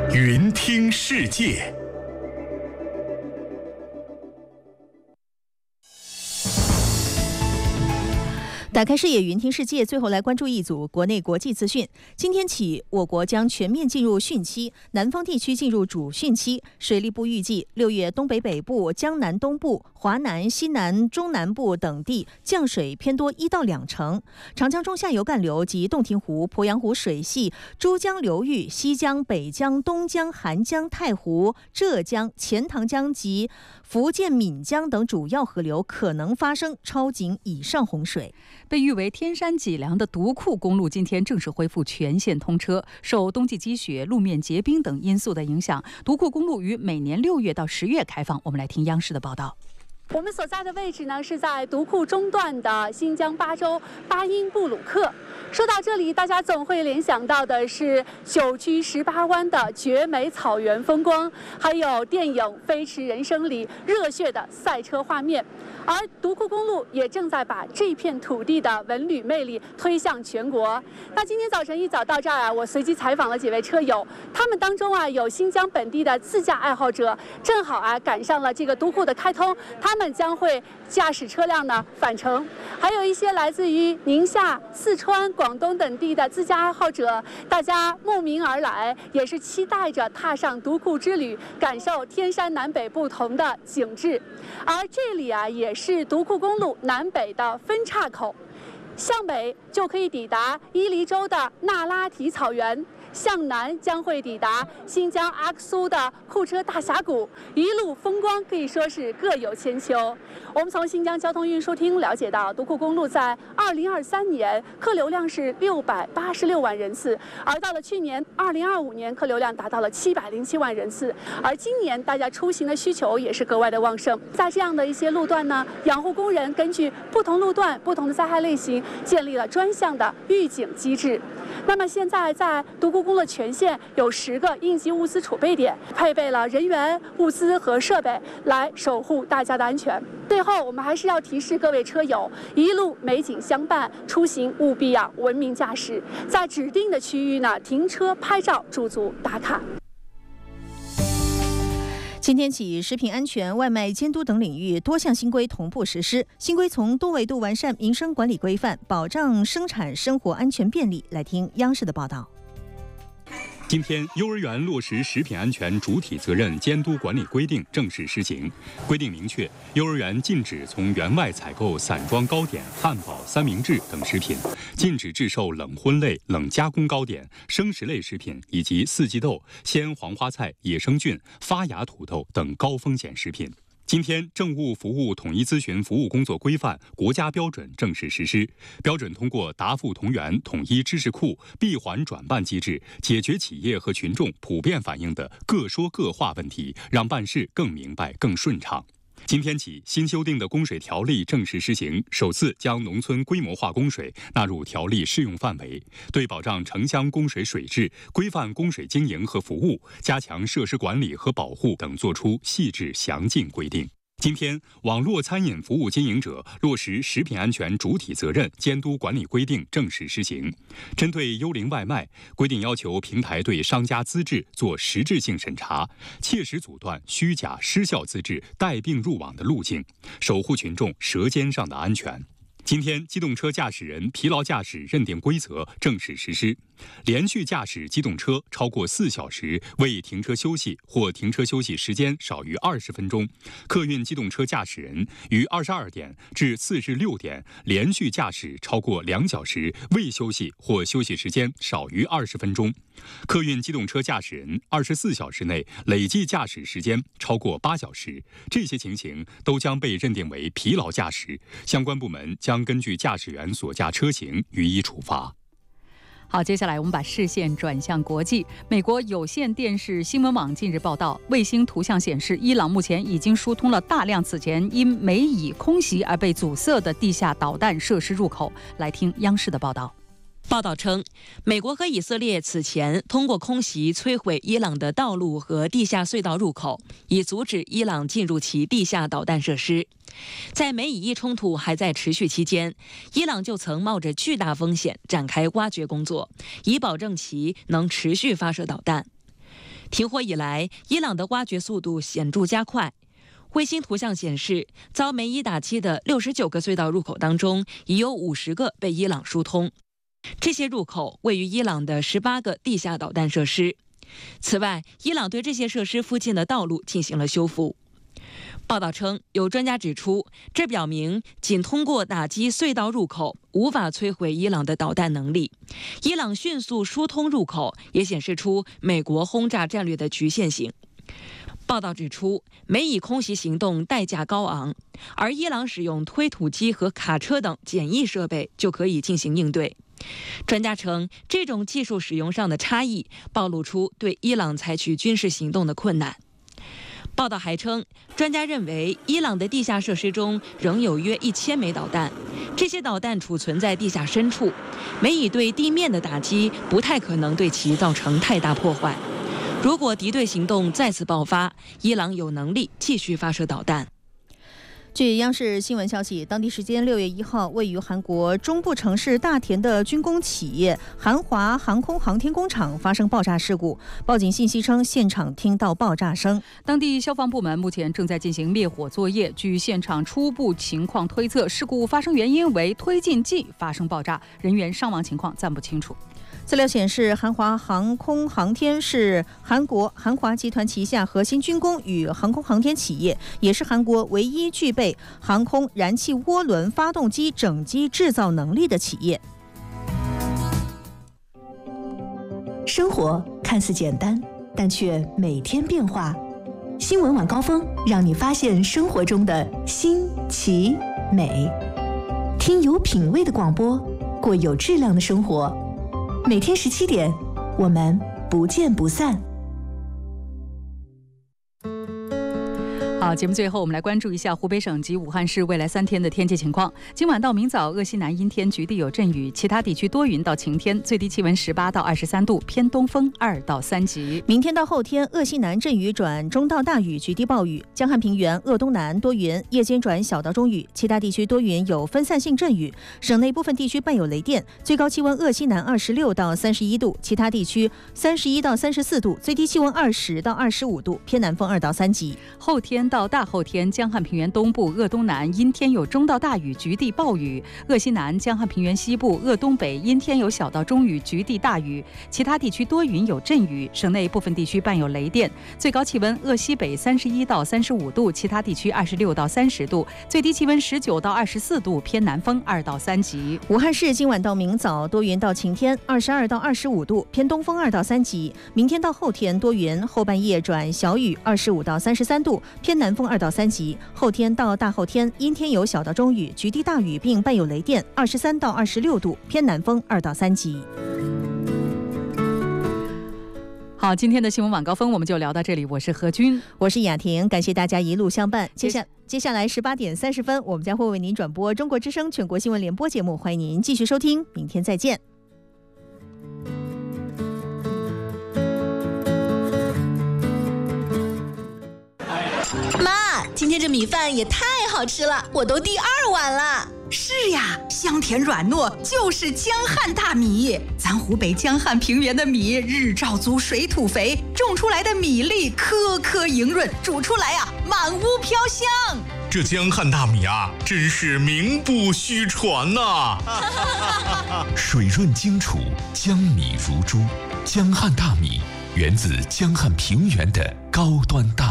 云听世界。 打开视野，云听世界。最后来关注一组国内国际资讯。今天起，我国将全面进入汛期，南方地区进入主汛期。水利部预计，6月东北北部、江南东部、华南、西南、中南部等地降水偏多1到2成。长江中下游干流及洞庭湖、鄱阳湖水系、珠江流域、西江、北江、东江、韩江、太湖、浙江、钱塘江及福建闽江等主要河流可能发生超警以上洪水。 被誉为天山脊梁的独库公路今天正式恢复全线通车。受冬季积雪、路面结冰等因素的影响，独库公路于每年6月到10月开放。我们来听央视的报道。 我们所在的位置呢，是在独库中段的新疆巴州巴音布鲁克。说到这里，大家总会联想到的是9曲18弯的绝美草原风光，还有电影《飞驰人生》里热血的赛车画面。而独库公路也正在把这片土地的文旅魅力推向全国。那今天早晨一早到这儿我随机采访了几位车友，他们当中有新疆本地的自驾爱好者，正好赶上了这个独库的开通，他们将会驾驶车辆呢返程。还有一些来自于宁夏、四川、广东等地的自驾爱好者，大家慕名而来，也是期待着踏上独库之旅，感受天山南北不同的景致。而这里也是独库公路南北的分岔口，向北就可以抵达伊犁州的那拉提草原，向南将会抵达新疆阿克苏的库车大峡谷，一路风光可以说是各有千秋。我们从新疆交通运输厅了解到，独库公路在2023年客流量是686万人次，而到了去年2025年客流量达到了707万人次，而今年大家出行的需求也是格外的旺盛。在这样的一些路段呢，养护工人根据不同路段、不同的灾害类型，建立了专项的预警机制。那么现在在独库公路全线有10个应急物资储备点，配备了人员、物资和设备来守护大家的安全。最后，我们还是要提示各位车友，一路美景相伴，出行务必文明驾驶，在指定的区域呢停车拍照驻足打卡。 今天起，食品安全、外卖监督等领域多项新规同步实施。新规从多维度完善民生管理规范，保障生产生活安全便利。来听央视的报道。 今天，幼儿园落实食品安全主体责任监督管理规定正式施行。规定明确，幼儿园禁止从园外采购散装糕点、汉堡、三明治等食品，禁止制售冷荤类、冷加工糕点、生食类食品以及四季豆、鲜黄花菜、野生菌、发芽土豆等高风险食品。今天，政务服务统一咨询服务工作规范国家标准正式实施。标准通过答复同源、统一知识库、闭环转办机制，解决企业和群众普遍反映的各说各话问题，让办事更明白、更顺畅。今天起，新修订的供水条例正式施行，首次将农村规模化供水纳入条例适用范围，对保障城乡供水水质、规范供水经营和服务、加强设施管理和保护等作出细致详尽规定。今天，网络餐饮服务经营者落实食品安全主体责任监督管理规定正式施行。针对幽灵外卖，规定要求平台对商家资质做实质性审查，切实阻断虚假失效资质带病入网的路径，守护群众舌尖上的安全。今天，机动车驾驶人疲劳驾驶认定规则正式实施。连续驾驶机动车超过4小时未停车休息或停车休息时间少于20分钟，客运机动车驾驶人于22点至次日6点连续驾驶超过2小时未休息或休息时间少于20分钟，客运机动车驾驶人24小时内累计驾驶时间超过8小时，这些情形都将被认定为疲劳驾驶，相关部门将根据驾驶员所驾车型予以处罚。 好，接下来我们把视线转向国际。美国有线电视新闻网近日报道，卫星图像显示，伊朗目前已经疏通了大量此前因美以空袭而被阻塞的地下导弹设施入口。来听央视的报道。 报道称，美国和以色列此前通过空袭摧毁伊朗的道路和地下隧道入口，以阻止伊朗进入其地下导弹设施。在美以伊冲突还在持续期间，伊朗就曾冒着巨大风险展开挖掘工作，以保证其能持续发射导弹。 停火以来，伊朗的挖掘速度显著加快。卫星图像显示，遭梅伊打击的69个隧道入口当中，已有50个被伊朗疏通。这些入口位于伊朗的18个地下导弹设施。此外，伊朗对这些设施附近的道路进行了修复。报道称，有专家指出，这表明仅通过打击隧道入口无法摧毁伊朗的导弹能力。伊朗迅速疏通入口，也显示出美国轰炸战略的局限性。报道指出，梅以空袭行动代价高昂，而伊朗使用推土机和卡车等简易设备就可以进行应对。专家称，这种技术使用上的差异暴露出对伊朗采取军事行动的困难。报道还称，专家认为伊朗的地下设施中仍有约1000枚导弹，这些导弹储存在地下深处，梅以对地面的打击不太可能对其造成太大破坏。如果敌对行动再次爆发，伊朗有能力继续发射导弹。 据央视新闻消息，当地时间6月1号，位于韩国中部城市大田的军工企业韩华航空航天工厂发生爆炸事故。报警信息称，现场听到爆炸声。 当地消防部门目前正在进行灭火作业。据现场初步情况推测，事故发生原因为推进剂发生爆炸，人员伤亡情况暂不清楚。 资料显示，韩华航空航天是韩国韩华集团旗下核心军工与航空航天企业，也是韩国唯一具备航空燃气涡轮发动机整机制造能力的企业。 生活看似简单，但却每天变化。新闻晚高峰让你发现生活中的新奇美，听有品味的广播，过有质量的生活。每天17点，我们不见不散。 好，节目最后我们来关注一下湖北省及武汉市未来3天的天气情况。今晚到明早，鄂西南阴天，局地有阵雨，其他地区多云到晴天，最低气温18到23度，偏东风2到3级。 明天到后天，鄂西南阵雨转中到大雨，局地暴雨；江汉平原、鄂东南多云，夜间转小到中雨，其他地区多云有分散性阵雨，省内部分地区伴有雷电。最高气温鄂西南26到31度，其他地区31到34度，最低气温20到25度，偏南风2到3级。 后天到大后天，江汉平原东部、鄂东南阴天有中到大雨，局地暴雨；鄂西南、江汉平原西部、鄂东北阴天有小到中雨，局地大雨，其他地区多云有阵雨，省内部分地区伴有雷电。最高气温鄂西北31到35度，其他地区26到30度，最低气温19到24度，偏南风2到3级。 武汉市今晚到明早多云到晴天，22到25度，偏东风2到3级。明天到后天多云，后半夜转小雨，25到33度，偏南风2到3级。后天到大后天阴天有小到中雨，局地大雨并伴有雷电，23到26度，偏南风2到3级。 好，今天的新闻晚高峰我们就聊到这里，我是何君， 我是雅婷，感谢大家一路相伴。接下来18点30分，我们将会为您转播中国之声全国新闻联播节目，欢迎您继续收听，明天再见。 妈，今天这米饭也太好吃了，我都第2碗了。 是呀，香甜软糯，就是江汉大米。咱湖北江汉平原的米日照足，水土肥，种出来的米粒颗颗莹润，煮出来满屋飘香。 这江汉大米真是名不虚传呐！水润精储，江米如珠。江汉大米源自江汉平原的高端大